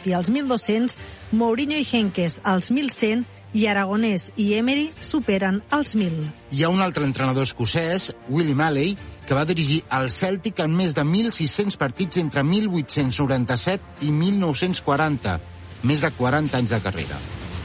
Ancelotti als 1.200, Mourinho i Henkes als 1.100 i Aragonès i Emery superen els 1.000. Hi ha un altre entrenador escocès, Willie Maley, que va dirigir el Celtic en més de 1.600 partits entre 1897 i 1940, més de 40 anys de carrera.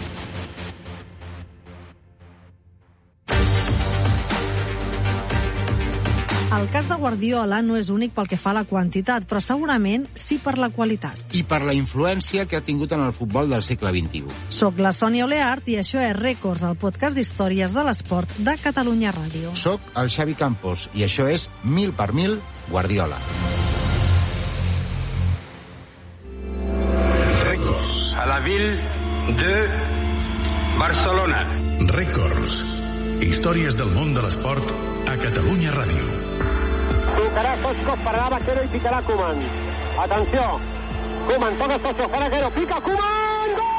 El cas de Guardiola no és únic pel que fa a la quantitat, però segurament sí per la qualitat. I per la influència que ha tingut en el futbol del segle XXI. Soc la Sònia Oleart i això és Rècords, el podcast d'històries de l'esport de Catalunya Ràdio. Soc el Xavi Campos i això és 1000 per 1000 Guardiola. Rècords a la ville de Barcelona. Rècords. Històries del món de l'esport a Catalunya Ràdio. Tocarà Sosco, pararà Vaquero i picarà Koeman. Atenció, Koeman toca Sosco, fa Vaquero, pica Koeman! Gol!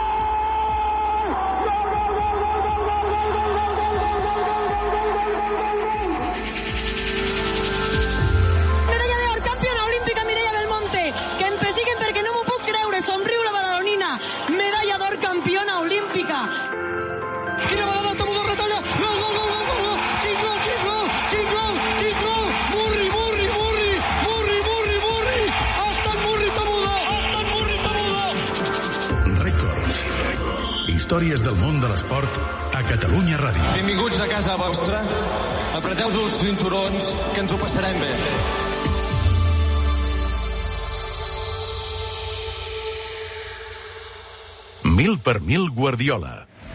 Medalla d'or, campiona olímpica Mireia Belmonte, que em pessiguen perquè no m'ho puc creure, somriu la badalonina, medalla d'or, campiona olímpica. Quina vegada Tamudo retalla, gol, gol, gol, gol, gol, quin gol, quin gol, quin gol, quin gol, Murri, Murri, Murri, Murri, Murri, Murri, ha estat Murri Tamudo, ha estat Murri Tamudo. Rècords. Històries del món de l'esport a Catalunya Ràdio. Benvinguts a casa vostra, apreteu-vos els cinturons, que ens ho passarem bé. Mil per 1000 Guardiola.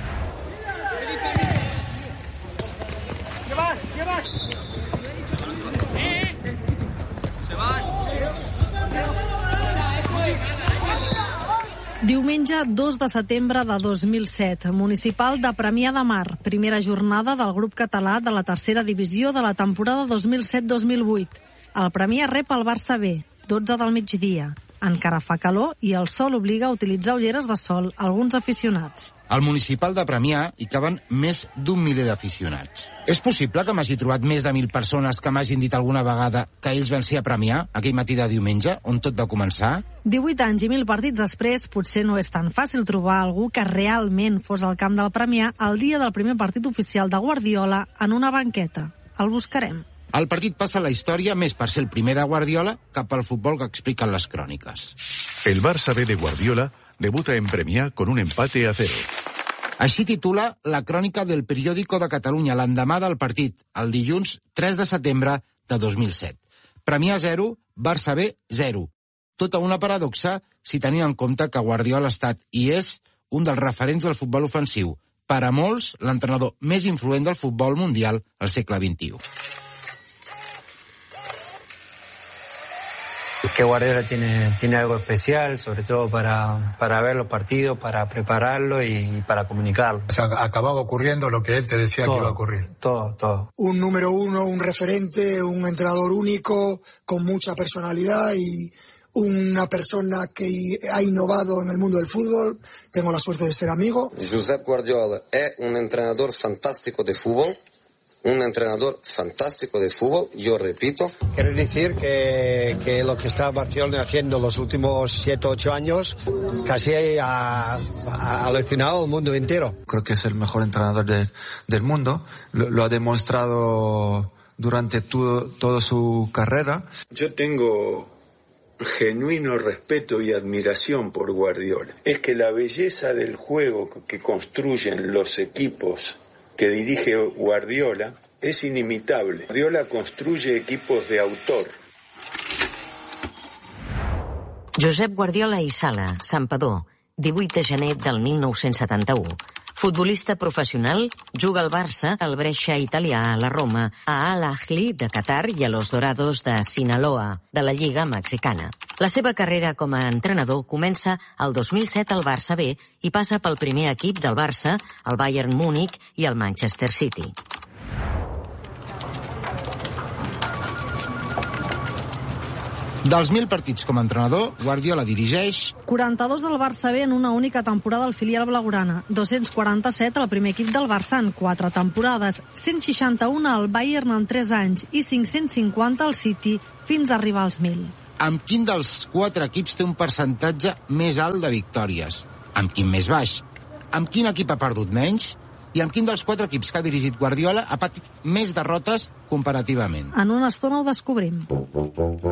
Diumenge 2 de setembre de 2007, municipal de Premià de Mar, primera jornada del grup català de la tercera divisió de la temporada 2007-2008. El Premià rep el Barça B, 12 del migdia. Encara fa calor i el sol obliga a utilitzar ulleres de sol a alguns aficionats. Al municipal de Premià hi caben més d'1 miler d'aficionats. És possible que m'hagi trobat més de 1.000 persones que m'hagin dit alguna vegada que ells van ser a Premià aquell matí de diumenge, on tot va començar? 18 anys i 1.000 partits després, potser no és tan fàcil trobar algú que realment fos al camp del Premià el dia del primer partit oficial de Guardiola en una banqueta. El buscarem. El partit passa a la història més per ser el primer de Guardiola que pel futbol que expliquen les cròniques. El Barça B de Guardiola debuta en Premià con un empate a 0. Així titula la crònica del Periódico de Catalunya l'endemà del partit, el dilluns 3 de setembre de 2007. Premià 0, Barça B 0. Tota una paradoxa si tenim en compte que Guardiola ha estat i és un dels referents del futbol ofensiu. Per a molts, l'entrenador més influent del futbol mundial al segle XXI. Que Guardiola tiene algo especial, sobre todo para ver los partidos, para prepararlo y para comunicarlo. O sea, acababa ocurriendo lo que él te decía que iba a ocurrir. Todo. Un número uno, un referente, un entrenador único, con mucha personalidad y una persona que ha innovado en el mundo del fútbol. Tengo la suerte de ser amigo. Josep Guardiola es un entrenador fantástico de fútbol. Un entrenador fantástico de fútbol, yo repito. Quiere decir que lo que está Barcelona haciendo los últimos 7 o 8 años casi ha alucinado al mundo entero. Creo que es el mejor entrenador del mundo. Lo ha demostrado durante toda su carrera. Yo tengo genuino respeto y admiración por Guardiola. Es que la belleza del juego que construyen los equipos que dirige Guardiola es inimitable. Guardiola construye equipos de autor. Josep Guardiola i Sala, Santpedor, 18 de gener del 1971. Futbolista professional, juga al Barça, al Brescia italià, a la Roma, a Al-Ahly de Qatar i a los Dorados de Sinaloa, de la Lliga Mexicana. La seva carrera com a entrenador comença el 2007 al Barça B i passa pel primer equip del Barça, el Bayern Múnich i el Manchester City. Dels 1.000 partits com a entrenador, Guardiola dirigeix 42 del Barça B en una única temporada al filial blaugrana, 247 al primer equip del Barça en 4 temporades, 161 al Bayern en 3 anys i 550 al City fins a arribar als 1.000. Amb quin dels 4 equips té un percentatge més alt de victòries? Amb quin més baix? Amb quin equip ha perdut menys? I amb quin dels 4 equips que ha dirigit Guardiola ha patit més derrotes comparativament? En una estona ho descobrim.